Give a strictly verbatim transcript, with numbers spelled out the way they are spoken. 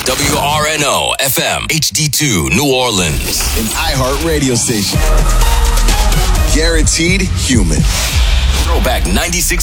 W R N O F M H D two New Orleans. An iHeart radio station. Guaranteed human. Throwback ninety-six